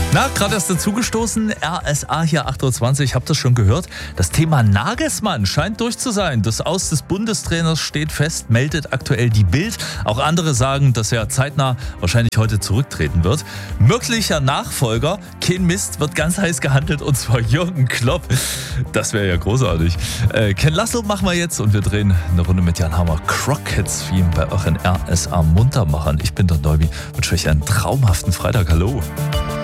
Na, gerade erst dazugestoßen, RSA hier 8.20 Uhr, habt ihr schon gehört? Das Thema Nagelsmann scheint durch zu sein. Das Aus des Bundestrainers steht fest, meldet aktuell die Bild. Auch andere sagen, dass er zeitnah wahrscheinlich heute zurücktreten wird. Möglicher Nachfolger, kein Mist, wird ganz heiß gehandelt, und zwar Jürgen Klopp. Das wäre ja großartig. Ken Lasso machen wir jetzt und wir drehen eine Runde mit Jan Hammer. Crockett-Theme bei euren RSA Muntermachern. Ich bin der Neubi, wünsche euch einen traumhaften Freitag. Hallo.